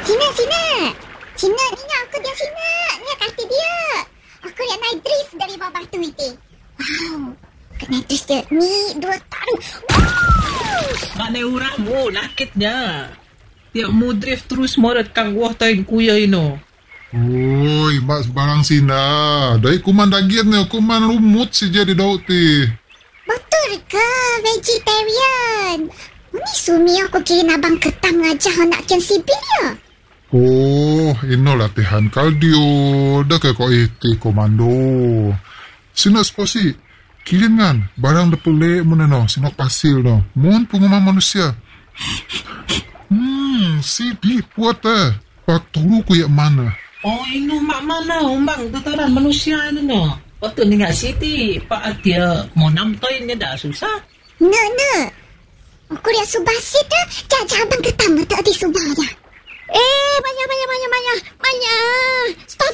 Sina. Sina, ni aku dia Sina. Ni kaki dia. Aku yang naik drift dari bawah batu itu. Wow. Kena drift dia. Ni, 2 tahun. Wow. Mana orang mo, nakitnya. Tiap mo drift terus morat kang wah tayo kuya ino. Oi, mak sebarang Sina. Dari kuman daging ni, kuman lumut si jadi daun ti. Betul ke vegetarian? Ni sumi aku kira abang ketang aja nak kian sipil ya. Oh, ino latihan kardio. Dah ke kau iti komando. Sina sposi. Kilin kan, barang depelek mana no. Sina pasil no. Mun pengumuman manusia. Sidi puat Pak turu ku yak mana? Oh, ino mak mana umbang tataran manusia ino no. Waktu ni nggak siti, Pak dia mau namtoy niya dah susah. No. Aku lihat subah sit dah. Jajah abang ketang tak di subah ya. Maya. Stop.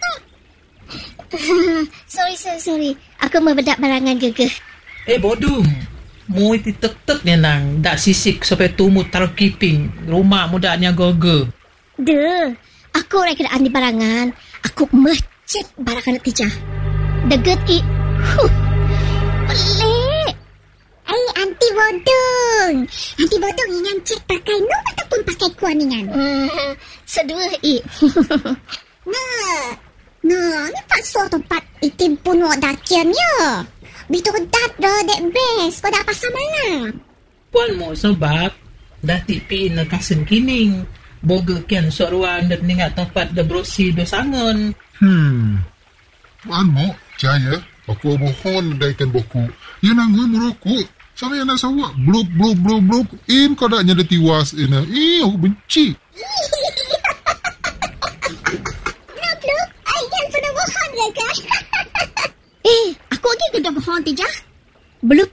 Sorry. Aku membedak barangan gegeh. Bodoh. Mu iti tek niya nang dak sisik sampai tumut taruh kiping. Rumah mudanya gogo. Deh, aku orang kena andi barangan. Aku mecek barangan tijah. Deget pelik. Anti bodong ingan cek pakai no ataupun pakai kuan ingan. Sedua Nah, ni pasal tempat itim pun wak dakian ya. Bitu dat dah dek best. Kau dah pasal mana? Puan mo sebab dah tipi na kasen kining. Boga kian soruan dat ningat tempat da brosi do sangon. Puan mo, jaya. Aku mohon daikan boku. Ya nanggu merokok. Sama yang nak sawak. Blub. Kau dah nyada tiwas ina. Aku benci. Blub. Ayah pernah mohon ya kan? Aku lagi kena mohon Tijah. Blub.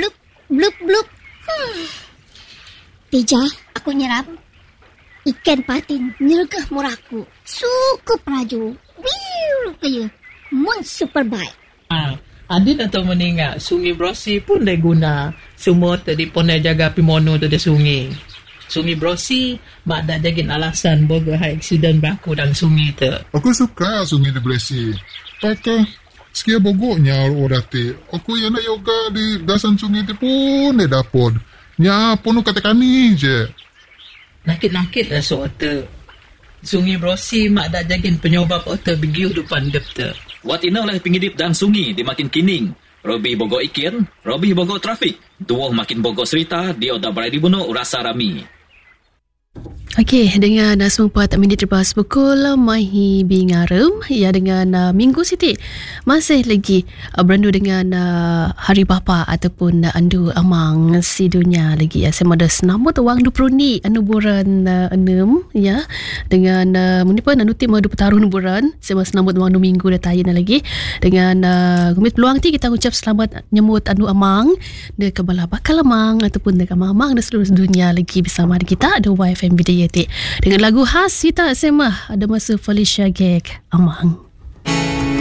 Tijah, aku nyerap. Ikan patin nyergah muraku. Sukup raju. Wiu kaya. Mun super baik. Adin atau meninggal sungai Brosi pun dah guna semua tadi pun dah jaga pimono tu dah sungai Brosi mak dah jagin alasan boga high accident berlaku dan sungai tu. Aku suka sungai di Bresi. Pakai sekia bogoknya orang ti. Aku yang nak yoga di dasan sungai tu pun dah dapat. Nya pun katakan ni je. Nakit lah soal tu. Sungai Brosi mak dah jagin penyobab otak begiu depan dep tu. Wat inaulah pingidip dan sungi di makin kining. Robi bogo ikin, Robi bogo trafik. Tuoh makin bogo cerita, dia dah berada di bunuh rasa rami. Okey, dengan semua minit lepas pukul Mahi Bingarum ya dengan Minggu Siti masih lagi berandu dengan Hari Bapa ataupun Andu Amang si dunia lagi ya. Saya ada senambut wang 20 ni anuburan 6 ya dengan menipu anu tim ada pertaruh anuburan. Saya senambut wang 2 minggu dah tayin lagi dengan gumit peluang ti kita ucap selamat nyambut Andu Amang de kebala bakal amang ataupun de amang de seluruh dunia lagi bersama kita ada YFM Bidayati dengan lagu khas kita semah ada masa Felicia Gek Amang.